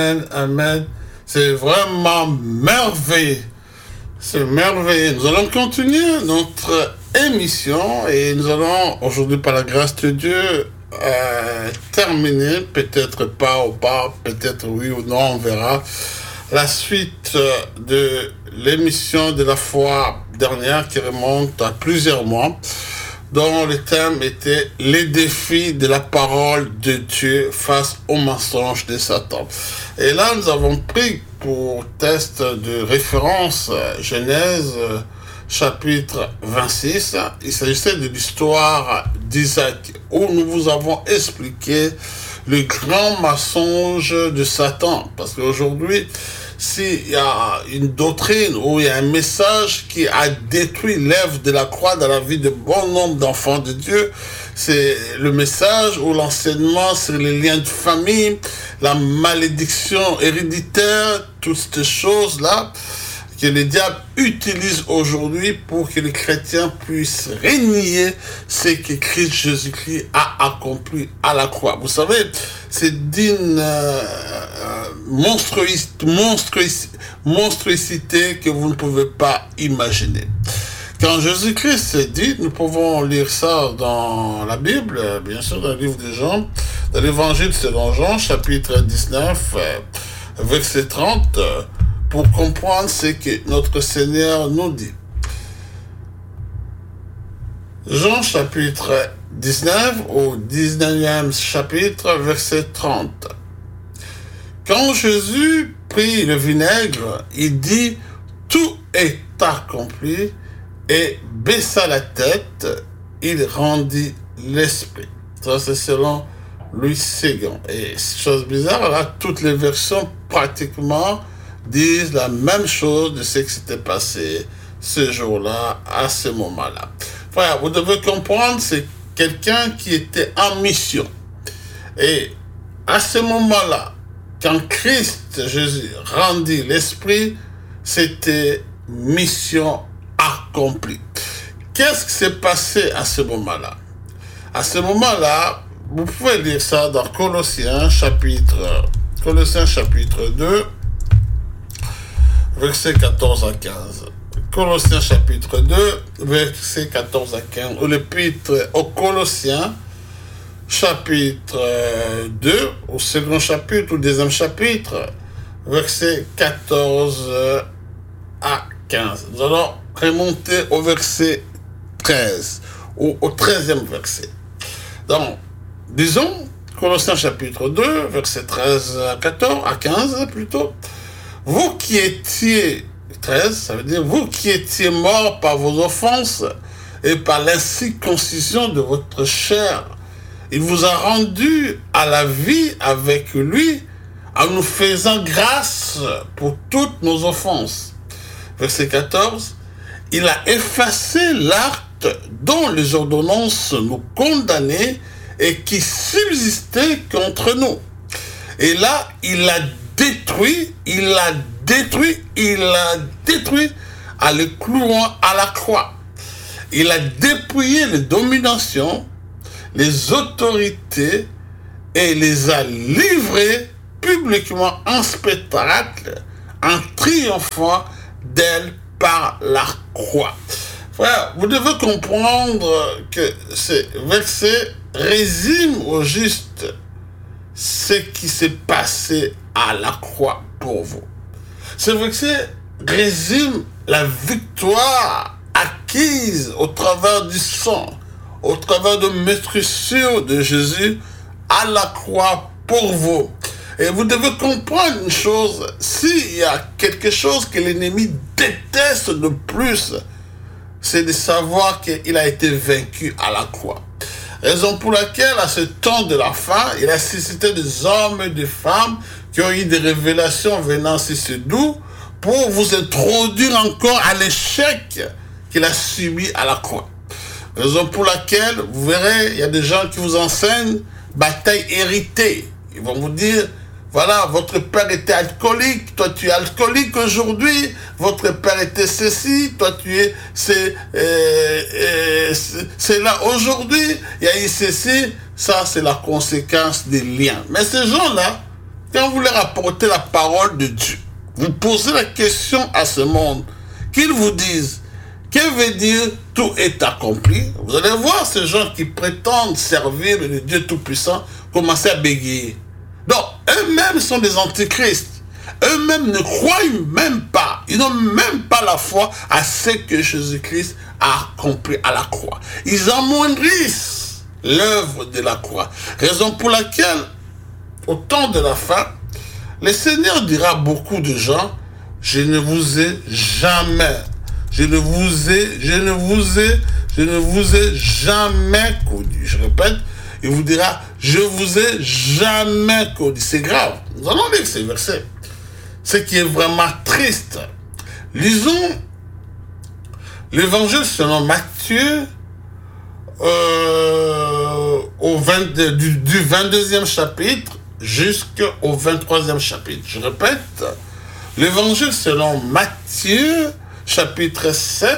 Amen, amen. C'est vraiment merveilleux. C'est merveilleux. Nous allons continuer notre émission et nous allons aujourd'hui, par la grâce de Dieu, terminer, peut-être pas ou pas, peut-être oui ou non, on verra, la suite de l'émission de la fois dernière qui remonte à plusieurs mois, dont le thème était les défis de la parole de Dieu face aux mensonges de Satan. Et là, nous avons pris pour test de référence Genèse chapitre 26. Il s'agissait de l'histoire d'Isaac, où nous vous avons expliqué le grand mensonge de Satan. Parce qu'aujourd'hui, s'il y a une doctrine ou il y a un message qui a détruit l'œuvre de la croix dans la vie de bon nombre d'enfants de Dieu, c'est le message ou l'enseignement sur les liens de famille, la malédiction héréditaire, toutes ces choses-là que le diable utilise aujourd'hui pour que les chrétiens puissent renier ce que Christ Jésus-Christ a accompli à la croix. Vous savez, c'est d'une monstruosité que vous ne pouvez pas imaginer. Quand Jésus-Christ s'est dit, nous pouvons lire ça dans la Bible, bien sûr dans le livre de Jean, dans l'évangile selon Jean, chapitre 19, verset 30, pour comprendre ce que notre Seigneur nous dit. Jean chapitre 19 au 19e chapitre, verset 30. Quand Jésus prit le vinaigre, il dit « Tout est accompli » et baissa la tête, il rendit l'esprit. Ça, c'est selon Louis II. Et chose bizarre, là, toutes les versions pratiquement disent la même chose de ce qui s'était passé ce jour-là, à ce moment-là. Frère, vous devez comprendre, c'est quelqu'un qui était en mission. Et à ce moment-là, quand Christ Jésus rendit l'esprit, c'était mission accomplie. Qu'est-ce qui s'est passé à ce moment-là? À ce moment-là, vous pouvez lire ça dans Colossiens chapitre 2, versets 14 à 15. Colossiens chapitre 2, versets 14 à 15. Ou l'épître aux Colossiens, chapitre 2, au second chapitre, ou deuxième chapitre, versets 14 à 15. Nous allons remonter au verset 13, ou au 13e verset. Donc, disons, Colossiens chapitre 2, verset 13 à 14, à 15 plutôt. Vous qui étiez, 13, ça veut dire, vous qui étiez morts par vos offenses et par l'incirconcision de votre chair, il vous a rendu à la vie avec lui en nous faisant grâce pour toutes nos offenses. Verset 14, il a effacé l'acte dont les ordonnances nous condamnaient et qui subsistait contre nous. Et là, il a détruit en le clouant à la croix. Il a dépouillé les dominations, les autorités et les a livrées publiquement en spectacle, en triomphant d'elles par la croix. Frère, vous devez comprendre que ce verset résume au juste ce qui s'est passé à la croix pour vous. Ce verset résume la victoire acquise au travers du sang, au travers de meurtrissure de Jésus à la croix pour vous. Et vous devez comprendre une chose, s'il y a quelque chose que l'ennemi déteste le plus, c'est de savoir qu'il a été vaincu à la croix. Raison pour laquelle, à ce temps de la fin, il a suscité des hommes et des femmes qui ont eu des révélations venant sur ce doux pour vous introduire encore à l'échec qu'il a subi à la croix. Raison pour laquelle, vous verrez, il y a des gens qui vous enseignent bataille héritée. Ils vont vous dire, voilà, votre père était alcoolique, toi tu es alcoolique aujourd'hui, votre père était ceci, toi tu es, c'est là aujourd'hui, il y a eu ceci, ça c'est la conséquence des liens. Mais ces gens-là, quand vous leur apportez la parole de Dieu, vous posez la question à ce monde, qu'ils vous disent, que veut dire tout est accompli? Vous allez voir ces gens qui prétendent servir le Dieu Tout-Puissant commencer à bégayer. Donc, eux-mêmes sont des antichrists. Eux-mêmes ne croient même pas. Ils n'ont même pas la foi à ce que Jésus-Christ a accompli à la croix. Ils amoindrissent l'œuvre de la croix. Raison pour laquelle, au temps de la fin, le Seigneur dira à beaucoup de gens, je ne vous ai jamais, je ne vous ai jamais connu. Je répète, il vous dira, je vous ai jamais connu. C'est grave. Nous allons lire ces versets. Ce qui est vraiment triste. Lisons l'évangile selon Matthieu du 22e chapitre jusqu'au 23e chapitre. Je répète, l'évangile selon Matthieu, chapitre 7,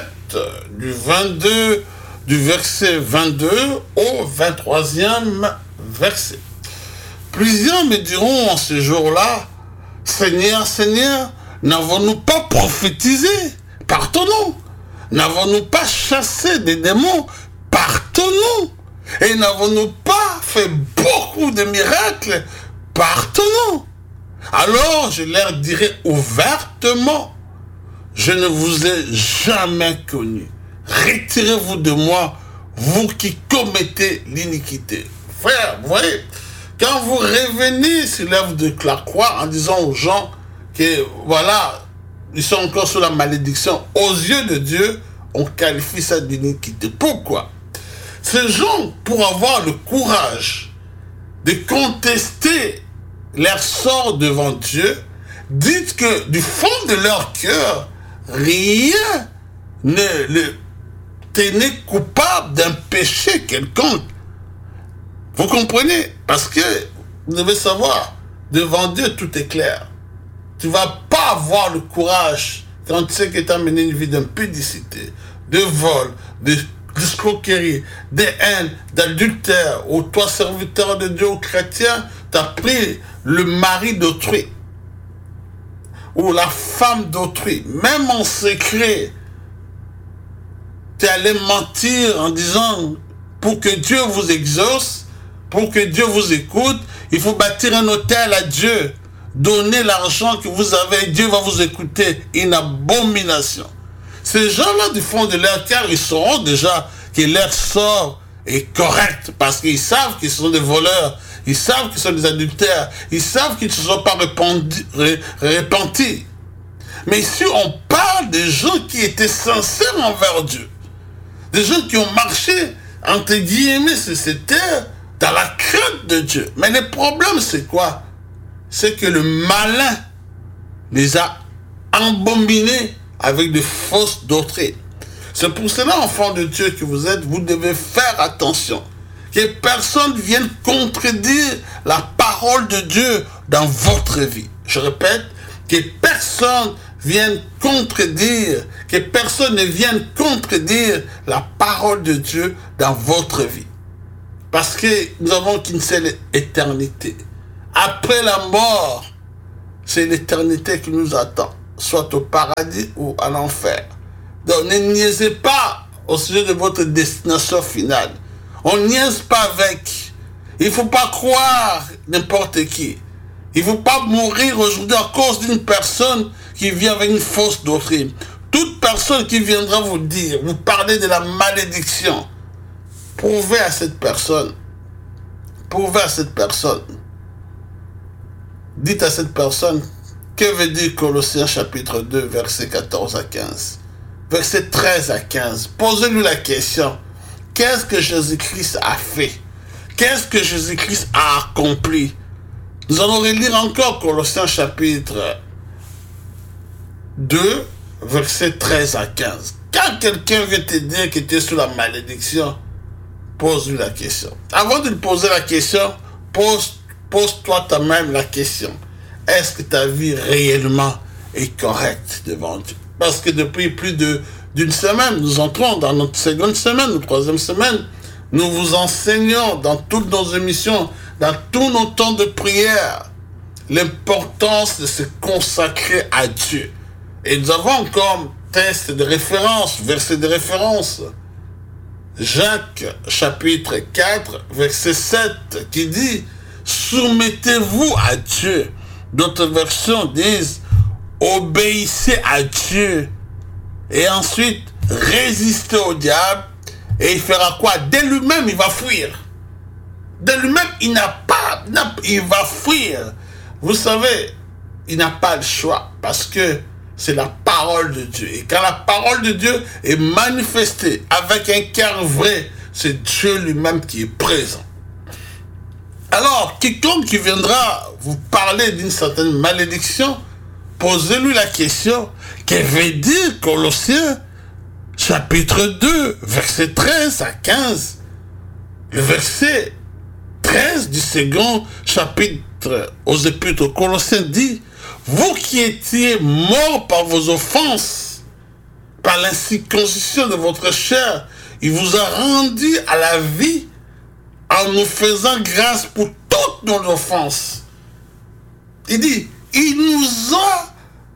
du verset 22 au 23e verset. Plusieurs me diront en ce jour-là, Seigneur, Seigneur, n'avons-nous pas prophétisé par ton nom? N'avons-nous pas chassé des démons par ton nom? Et n'avons-nous pas fait beaucoup de miracles par ton nom? Alors je leur dirai ouvertement, je ne vous ai jamais connu. Retirez-vous de moi, vous qui commettez l'iniquité. Frère, vous voyez, quand vous revenez sur l'œuvre de la croix en disant aux gens que, voilà, ils sont encore sous la malédiction, aux yeux de Dieu, on qualifie ça d'iniquité. Pourquoi? Ces gens, pour avoir le courage de contester leur sort devant Dieu, disent que du fond de leur cœur, rien ne le tenait coupable d'un péché quelconque. Vous comprenez? Parce que vous devez savoir, devant Dieu, tout est clair. Tu ne vas pas avoir le courage quand tu sais que tu as mené une vie d'impudicité, de vol, d'escroquerie, de haine, d'adultère, ou toi, serviteur de Dieu ou chrétien, tu as pris le mari d'autrui, ou la femme d'autrui, même en secret, tu es allé mentir en disant, pour que Dieu vous exauce, pour que Dieu vous écoute, il faut bâtir un autel à Dieu. Donnez l'argent que vous avez, Dieu va vous écouter. Une abomination. Ces gens-là, du fond de leur cœur, ils sauront déjà que leur sort est correct parce qu'ils savent qu'ils sont des voleurs, ils savent qu'ils sont des adultères, ils savent qu'ils ne se sont pas repentis. Mais ici, on parle des gens qui étaient sincères envers Dieu. Des gens qui ont marché, entre guillemets, sur cette terre, dans la crainte de Dieu. Mais le problème, c'est quoi? C'est que le malin les a embombinés avec de fausses doctrines. C'est pour cela, enfants de Dieu que vous êtes, vous devez faire attention. Que personne vienne contredire la parole de Dieu dans votre vie. Je répète, que personne vienne contredire, que personne ne vienne contredire la parole de Dieu dans votre vie. Parce que nous avons qu'une seule éternité. Après la mort, c'est l'éternité qui nous attend, soit au paradis ou à l'enfer. Donc ne niaisez pas au sujet de votre destination finale. On ne niaise pas avec. Il ne faut pas croire n'importe qui. Il ne faut pas mourir aujourd'hui à cause d'une personne qui vient avec une fausse doctrine. Toute personne qui viendra vous dire, vous parler de la malédiction, prouvez à cette personne, dites à cette personne, que veut dire Colossiens chapitre 2, versets 14 à 15, verset 13 à 15. Posez-lui la question, qu'est-ce que Jésus-Christ a fait? Qu'est-ce que Jésus-Christ a accompli? Nous allons relire encore Colossiens chapitre 2, versets 13 à 15. Quand quelqu'un vient te dire que tu es sous la malédiction, pose-lui la question. Avant de lui poser la question, pose-toi toi-même la question. Est-ce que ta vie réellement est correcte devant Dieu? Parce que depuis plus d'une semaine, nous entrons dans notre seconde semaine ou troisième semaine. Nous vous enseignons dans toutes nos émissions, dans tous nos temps de prière, l'importance de se consacrer à Dieu. Et nous avons comme texte de référence, verset de référence, Jacques chapitre 4, verset 7, qui dit « Soumettez-vous à Dieu ». D'autres versions disent « Obéissez à Dieu ». Et ensuite, résistez au diable. Et il fera quoi? Dès lui-même, il va fuir. Dès lui-même, il va fuir. Vous savez, il n'a pas le choix parce que c'est la parole de Dieu. Et quand la parole de Dieu est manifestée avec un cœur vrai, c'est Dieu lui-même qui est présent. Alors, quiconque qui viendra vous parler d'une certaine malédiction, posez-lui la question, que veut dire Colossiens chapitre 2, verset 13 à 15. Le verset 13 du second chapitre aux Épîtres aux Colossiens dit « Vous qui étiez morts par vos offenses, par l'incirconcision de votre chair, il vous a rendu à la vie en nous faisant grâce pour toutes nos offenses. » Il dit « Il nous a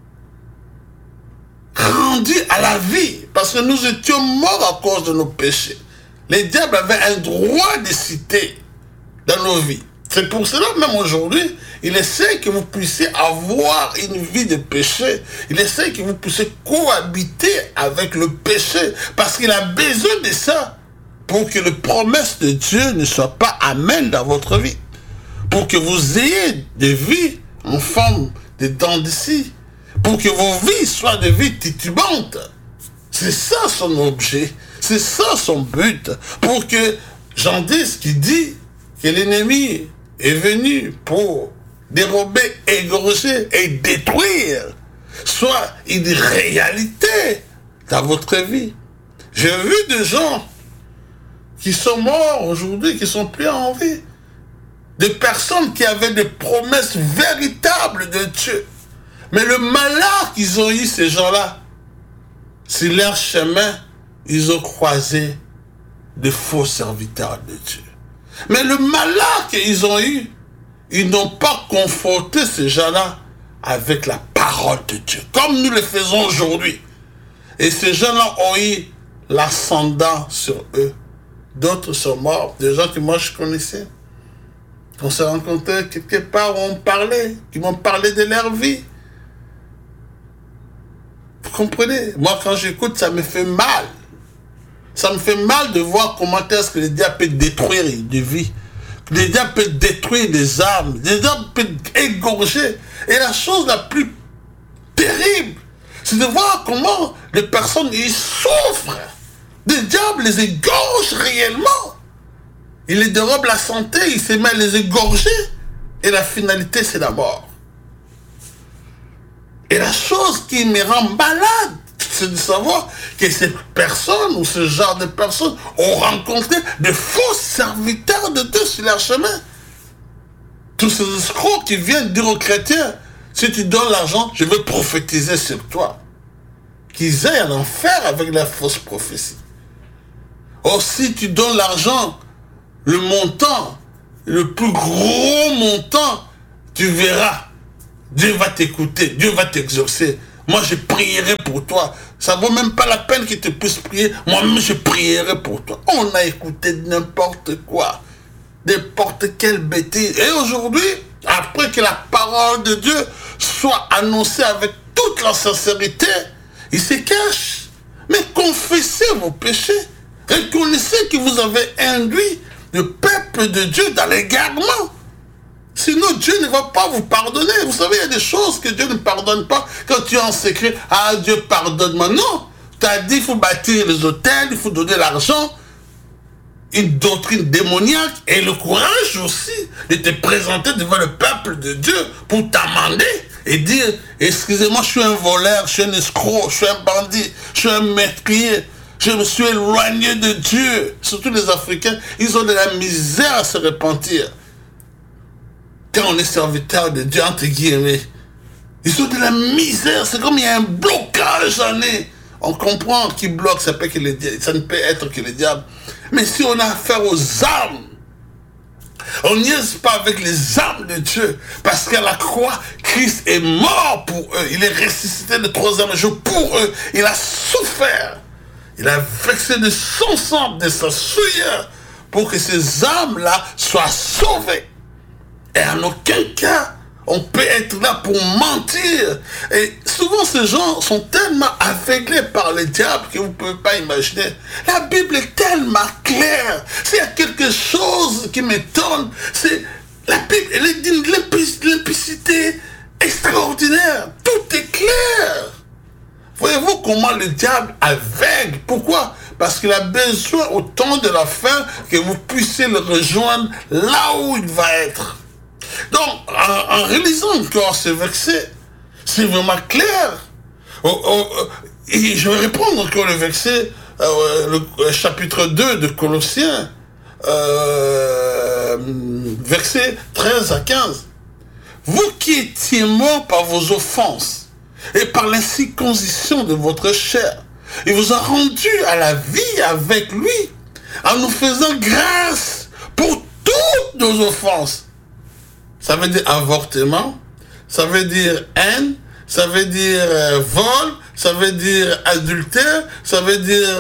rendu à la vie parce que nous étions morts à cause de nos péchés. » Les diables avaient un droit de citer dans nos vies. C'est pour cela, même aujourd'hui, il essaie que vous puissiez avoir une vie de péché. Il essaie que vous puissiez cohabiter avec le péché. Parce qu'il a besoin de ça pour que les promesses de Dieu ne soient pas amènes dans votre vie. Pour que vous ayez des vies en forme de dents d'ici. Pour que vos vies soient des vies titubantes. C'est ça son objet. C'est ça son but. Pour que Jean 10 qui dit que l'ennemi est venu pour dérober, égorger et détruire, soit une réalité dans votre vie. J'ai vu des gens qui sont morts aujourd'hui, qui sont plus en vie. Des personnes qui avaient des promesses véritables de Dieu. Mais le malheur qu'ils ont eu, ces gens-là, sur leur chemin, ils ont croisé de faux serviteurs de Dieu. Mais le malheur qu'ils ont eu, ils n'ont pas confronté ces gens-là avec la parole de Dieu, comme nous le faisons aujourd'hui. Et ces gens-là ont eu l'ascendant sur eux. D'autres sont morts, des gens que moi je connaissais. On s'est rencontrés quelque part où on parlait, qui m'ont parlé de leur vie. Vous comprenez? Moi, quand j'écoute, ça me fait mal. Ça me fait mal de voir comment est-ce que le diable peut détruire des vies. Le diable peut détruire des âmes. Le diable peut égorger. Et la chose la plus terrible, c'est de voir comment les personnes ils souffrent. Le diable les égorge réellement. Il les dérobe la santé, il se met à les égorger. Et la finalité, c'est la mort. Et la chose qui me rend malade, c'est de savoir que ces personnes ou ce genre de personnes ont rencontré de faux serviteurs de Dieu sur leur chemin. Tous ces escrocs qui viennent dire aux chrétiens, si tu donnes l'argent, je vais prophétiser sur toi. Qu'ils aillent en enfer avec la fausse prophétie. Or, si tu donnes l'argent, le montant, le plus gros montant, tu verras. Dieu va t'écouter, Dieu va t'exaucer. Moi, je prierai pour toi. Ça ne vaut même pas la peine que tu puisses prier. Moi-même, je prierai pour toi. On a écouté n'importe quoi. N'importe quelle bêtise. Et aujourd'hui, après que la parole de Dieu soit annoncée avec toute la sincérité, il se cache. Mais confessez vos péchés. Reconnaissez que vous avez induit le peuple de Dieu dans l'égarement. Sinon, Dieu ne va pas vous pardonner. Vous savez, il y a des choses que Dieu ne pardonne pas. Quand tu es en secret, ah, Dieu pardonne-moi. Non, tu as dit, il faut bâtir les hôtels, il faut donner l'argent. Une doctrine démoniaque et le courage aussi de te présenter devant le peuple de Dieu pour t'amender et dire, excusez-moi, je suis un voleur, je suis un escroc, je suis un bandit, je suis un meurtrier. Je me suis éloigné de Dieu. Surtout les Africains, ils ont de la misère à se repentir. Quand on est serviteur de Dieu, entre guillemets, ils ont de la misère. C'est comme il y a un blocage en eux. On comprend qui bloque, ça ne peut être que le diable. Mais si on a affaire aux âmes, On niaise pas avec les âmes de Dieu. Parce qu'à la croix, Christ est mort pour eux. Il est ressuscité le troisième jour pour eux. Il a souffert. Il a versé de son sang, de sa souillure, pour que ces âmes-là soient sauvées. Et en aucun cas, on peut être là pour mentir. Et souvent, ces gens sont tellement aveuglés par le diable que vous ne pouvez pas imaginer. La Bible est tellement claire. S'il y a quelque chose qui m'étonne, c'est la Bible, elle est d'une limpidité extraordinaire. Tout est clair. Voyez-vous comment le diable aveugle? Pourquoi? Parce qu'il a besoin au temps de la fin que vous puissiez le rejoindre là où il va être. Donc, en réalisant encore ce verset, c'est vraiment clair. Et je vais reprendre encore le verset, le chapitre 2 de Colossiens, versets 13 à 15. Vous qui étiez morts par vos offenses et par l'incirconcision de votre chair, il vous a rendu à la vie avec lui, en nous faisant grâce pour toutes nos offenses. Ça veut dire avortement, ça veut dire haine, ça veut dire vol, ça veut dire adultère, ça veut dire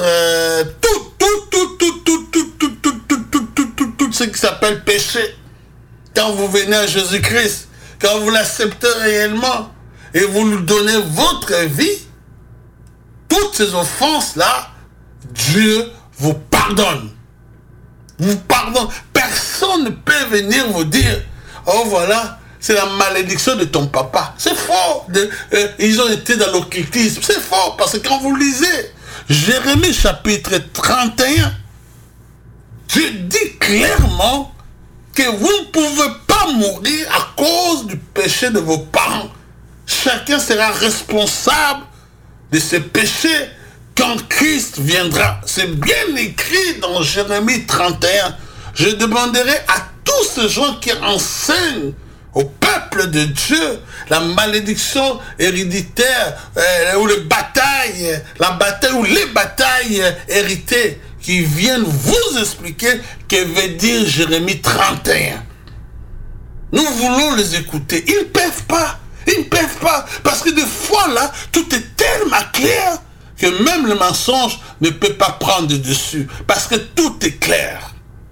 tout ce qui s'appelle péché. Quand vous venez à Jésus-Christ, quand vous l'acceptez réellement et vous nous donnez votre vie, toutes ces offenses-là, Dieu vous pardonne. Vous pardonne. Personne ne peut venir vous dire, oh voilà, c'est la malédiction de ton papa. C'est faux. Ils ont été dans l'occultisme. C'est faux, parce que quand vous lisez Jérémie chapitre 31, Dieu dit clairement que vous ne pouvez pas mourir à cause du péché de vos parents. Chacun sera responsable de ses péchés quand Christ viendra. C'est bien écrit dans Jérémie 31. Je demanderai à tous ces gens qui enseignent au peuple de Dieu la malédiction héréditaire ou les batailles, ou les batailles héritées, qui viennent vous expliquer que veut dire Jérémie 31. Nous voulons les écouter. Ils ne peuvent pas. Ils ne peuvent pas. Parce que des fois là, tout est tellement clair que même le mensonge ne peut pas prendre dessus. Parce que tout est clair.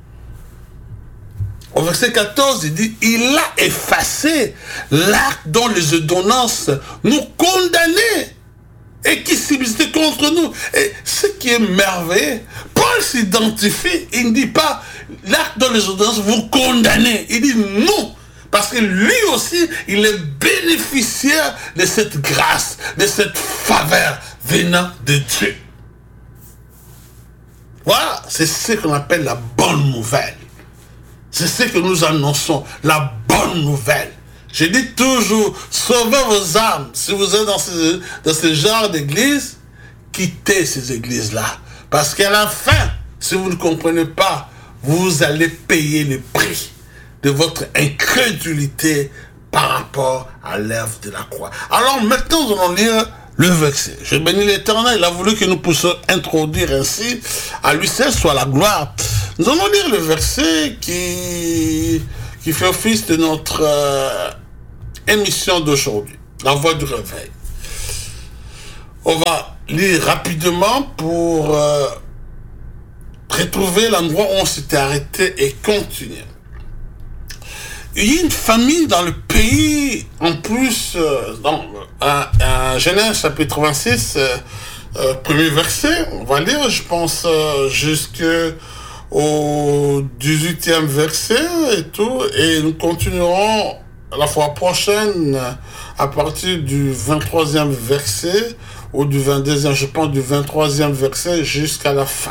Au verset 14, il dit, il a effacé l'acte dont les ordonnances nous condamnaient et qui subsistait contre nous. Et ce qui est merveilleux, Paul s'identifie, il ne dit pas l'acte dont les ordonnances vous condamnez. Il dit non. Parce que lui aussi, il est bénéficiaire de cette grâce, de cette faveur venant de Dieu. Voilà, c'est ce qu'on appelle la bonne nouvelle. C'est ce que nous annonçons, la bonne nouvelle. Je dis toujours, sauvez vos âmes. Si vous êtes dans ce genre d'église, quittez ces églises-là. Parce qu'à la fin, si vous ne comprenez pas, vous allez payer le prix de votre incrédulité par rapport à l'œuvre de la croix. Alors maintenant, nous allons lire le verset. Je bénis l'Éternel, il a voulu que nous puissions introduire ainsi, à lui seul soit la gloire. Nous allons lire le verset qui fait office de notre émission d'aujourd'hui, la voix du réveil. On va lire rapidement pour retrouver l'endroit où on s'était arrêté et continuer. Il y a une famille dans le pays, en plus, dans Genèse chapitre 26, premier verset, on va lire, je pense, jusqu'au 18e verset et tout, et nous continuerons la fois prochaine à partir du 23e verset, ou du 22e, je pense du 23e verset jusqu'à la fin.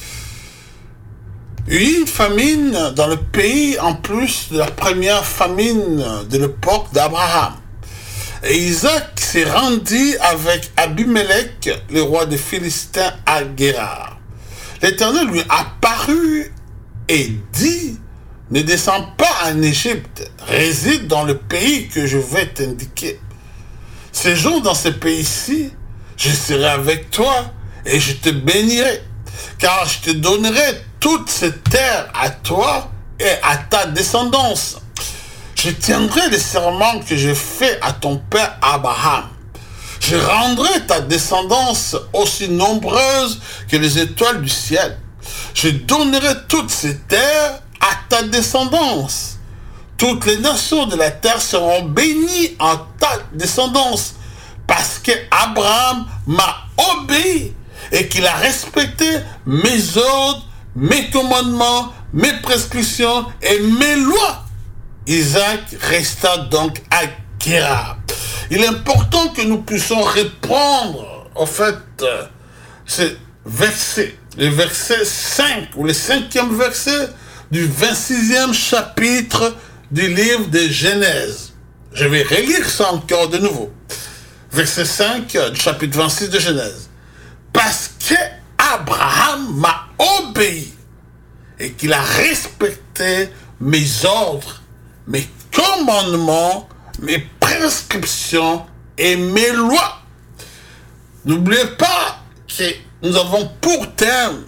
Il y a eu une famine dans le pays, en plus de la première famine de l'époque d'Abraham. Et Isaac s'est rendu avec Abimelech, le roi des Philistins, à Guérar. L'Éternel lui apparut et dit, ne descends pas en Égypte, réside dans le pays que je vais t'indiquer. Séjourne dans ce pays-ci, je serai avec toi et je te bénirai, car je te donnerai toute cette terre à toi et à ta descendance. Je tiendrai les serments que j'ai faits à ton père Abraham. Je rendrai ta descendance aussi nombreuse que les étoiles du ciel. Je donnerai toutes ces terres à ta descendance. Toutes les nations de la terre seront bénies en ta descendance, parce que Abraham m'a obéi et qu'il a respecté mes ordres, mes commandements, mes prescriptions et mes lois. Isaac resta donc à Guérar. Il est important que nous puissions reprendre, en fait, ce verset, le verset 5, ou le 5e verset du 26e chapitre du livre de Genèse. Je vais relire ça encore de nouveau. Verset 5 du chapitre 26 de Genèse. Parce que Abraham m'a obéi et qu'il a respecté mes ordres, mes commandements, mes prescriptions et mes lois. N'oubliez pas que nous avons pour terme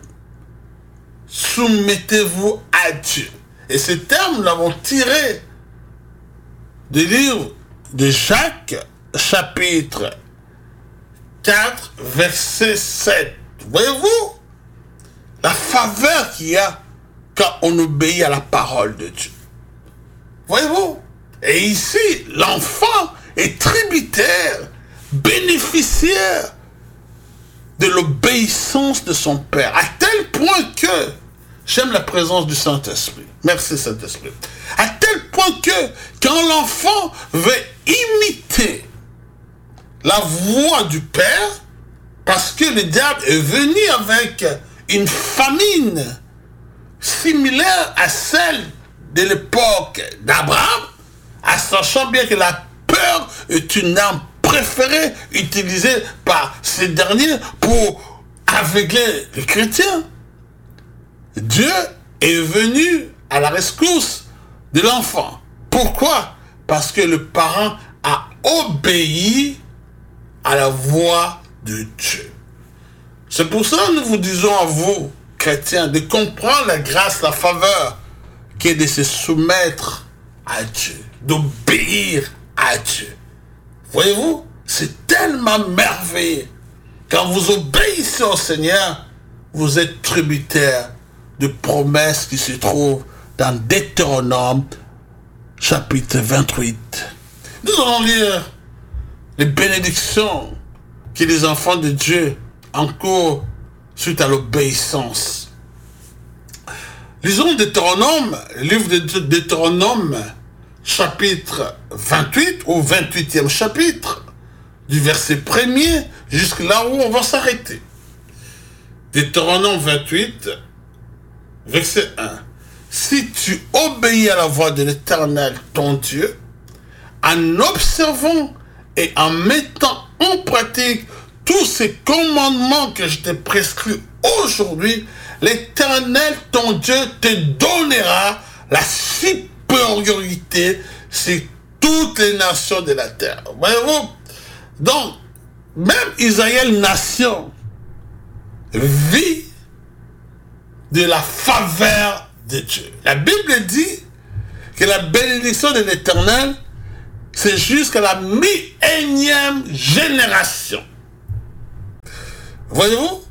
soumettez-vous à Dieu. Et ce terme, nous l'avons tiré du livre de Jacques, chapitre 4, verset 7. Voyez-vous la faveur qu'il y a quand on obéit à la parole de Dieu. Voyez-vous? Et ici, l'enfant est tributaire, bénéficiaire de l'obéissance de son père, à tel point que j'aime la présence du Saint-Esprit. Merci Saint-Esprit. À tel point que quand l'enfant veut imiter la voix du père, parce que le diable est venu avec une famine similaire à celle de l'époque d'Abraham, en sachant bien que la peur est une arme préférée utilisée par ces derniers pour aveugler les chrétiens. Dieu est venu à la rescousse de l'enfant. Pourquoi? Parce que le parent a obéi à la voix de Dieu. C'est pour ça que nous vous disons à vous, chrétiens, de comprendre la grâce, la faveur, qui est de se soumettre à Dieu, d'obéir à Dieu. Voyez-vous, c'est tellement merveilleux. Quand vous obéissez au Seigneur, vous êtes tributaire de promesses qui se trouvent dans Deutéronome, chapitre 28. Nous allons lire les bénédictions que les enfants de Dieu encourent suite à l'obéissance. Lisons Deutéronome, le livre de Deutéronome, chapitre 28, ou 28e chapitre, du verset 1er jusqu'à là où on va s'arrêter. Deutéronome 28, verset 1. Si tu obéis à la voix de l'Éternel, ton Dieu, en observant et en mettant en pratique tous ces commandements que je t'ai prescrits aujourd'hui, l'Éternel, ton Dieu, te donnera la supériorité sur toutes les nations de la terre. Voyez-vous? Donc, même Israël, nation, vit de la faveur de Dieu. La Bible dit que la bénédiction de l'Éternel, c'est jusqu'à la 1000e génération. Voyez-vous?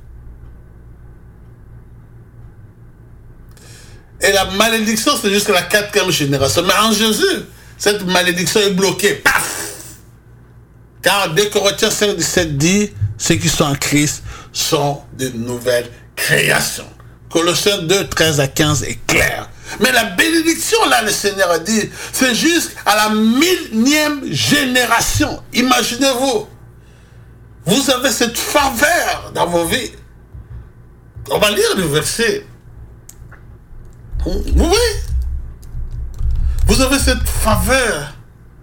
Et la malédiction, c'est jusqu'à la 4e génération. Mais en Jésus, cette malédiction est bloquée. Paf! Car 2 Corinthiens 5, 17 dit, ceux qui sont en Christ sont de nouvelles créations. Colossiens 2, 13 à 15 est clair. Mais la bénédiction, là, le Seigneur a dit, c'est jusqu'à la 1000e génération. Imaginez-vous, vous avez cette faveur dans vos vies. On va lire le verset. Vous voyez? Vous avez cette faveur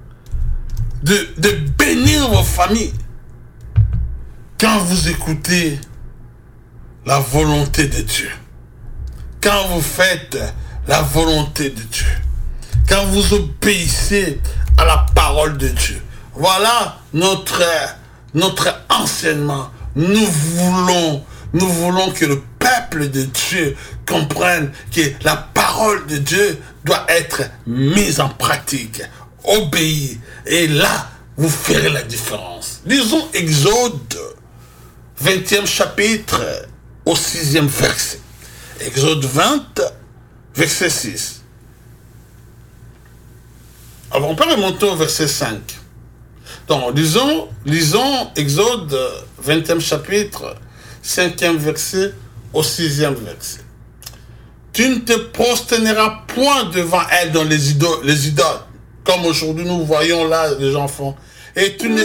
de bénir vos familles quand vous écoutez la volonté de Dieu. Quand vous faites la volonté de Dieu. Quand vous obéissez à la parole de Dieu. Voilà notre enseignement. Nous voulons que le Père peuple de Dieu comprenne que la parole de Dieu doit être mise en pratique, obéie. Et là, vous ferez la différence. Lisons Exode, 20e chapitre, au 6e verset. Exode 20, verset 6. Alors, on peut remonter au verset 5. Donc, lisons Exode 20e chapitre, 5e verset au 6e verset. Tu ne te prosterneras point devant elle dans les idoles, comme aujourd'hui nous voyons là les gens font. Et tu ne